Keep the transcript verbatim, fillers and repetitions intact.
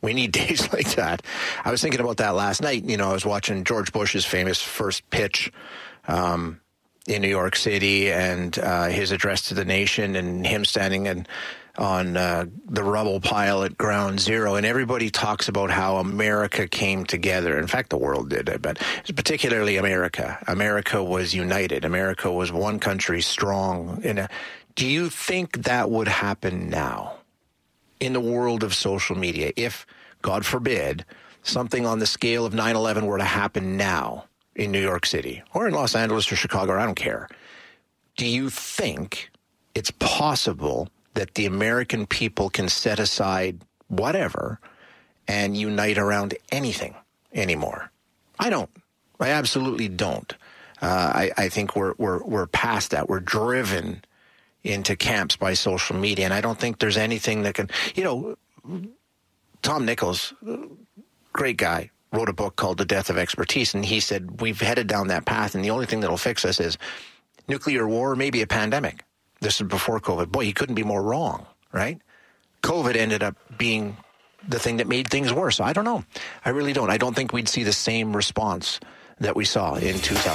We need days like that. I was thinking about that last night. You know, I was watching George Bush's famous first pitch um, in New York City and uh, his address to the nation and him standing in, on uh, the rubble pile at Ground Zero. And everybody talks about how America came together. In fact, the world did, but particularly America. America was united. America was one country strong. In a, do you think that would happen now? In the world of social media, if, God forbid, something on the scale of nine eleven were to happen now in New York City or in Los Angeles or Chicago, I don't care. Do you think it's possible that the American people can set aside whatever and unite around anything anymore? I don't. I absolutely don't. Uh, I, I think we're, we're, we're past that. We're driven into camps by social media. And I don't think there's anything that can, you know, Tom Nichols, great guy, wrote a book called The Death of Expertise. And he said, we've headed down that path. And the only thing that'll fix us is nuclear war, maybe a pandemic. This is before COVID. Boy, he couldn't be more wrong, right? COVID ended up being the thing that made things worse. I don't know. I really don't. I don't think we'd see the same response that we saw in two thousand.